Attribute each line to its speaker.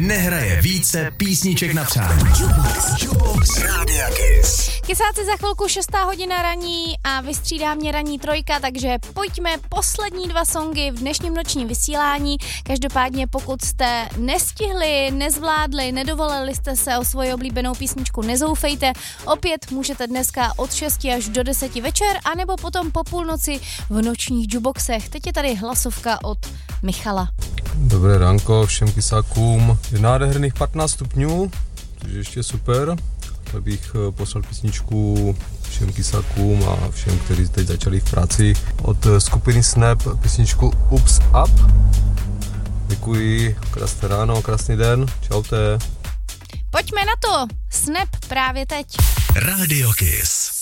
Speaker 1: nehraje více písniček na přání. Jukebox Rádia Kiss.
Speaker 2: Kysáci za chvilku 6. hodina ranní a vystřídá mě ranní trojka, takže pojďme poslední 2 songy v dnešním nočním vysílání. Každopádně pokud jste nestihli, nezvládli, nedovolili jste se o svoji oblíbenou písničku, nezoufejte. Opět můžete dneska od 6 až do 10 večer, anebo potom po půlnoci v nočních jukeboxech. Teď je tady hlasovka od Michala.
Speaker 3: Dobré ránko všem kysákům. Je nádherných 15 stupňů, což je ještě super. Tak bych poslal písničku všem kysákům a všem, kteří teď začali v práci. Od skupiny Snap písničku Ups Up. Děkuji, krásné ráno, krásný den, čaute.
Speaker 2: Pojďme na to, Snap právě teď.
Speaker 1: Radio Kiss.